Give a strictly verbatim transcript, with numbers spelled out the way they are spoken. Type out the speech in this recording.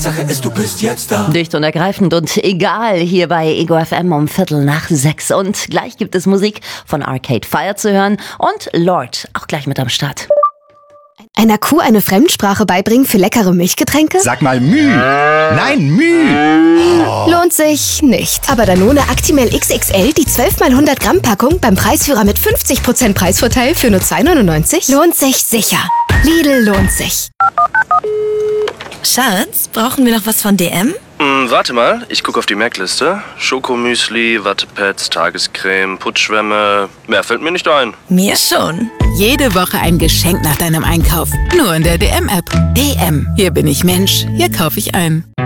Hauptsache ist, du bist jetzt da. Dicht und ergreifend und egal hier bei Ego F M um Viertel nach sechs. Und gleich gibt es Musik von Arcade Fire zu hören und Lord auch gleich mit am Start. Einer Kuh eine Fremdsprache beibringen für leckere Milchgetränke? Sag mal Müh. Nein, Müh. Oh. Lohnt sich nicht. Aber Danone Actimel X X L, die zwölf mal hundert Gramm Packung beim Preisführer mit fünfzig Prozent Preisvorteil für nur zwei neunundneunzig? Lohnt sich sicher. Lidl lohnt sich. Schatz, brauchen wir noch was von D M? Hm, warte mal, ich gucke auf die Merkliste. Schokomüsli, Wattepads, Tagescreme, Putzschwämme. Mehr fällt mir nicht ein. Mir schon. Jede Woche ein Geschenk nach deinem Einkauf. Nur in der D M-App. D M. Hier bin ich Mensch. Hier kaufe ich ein.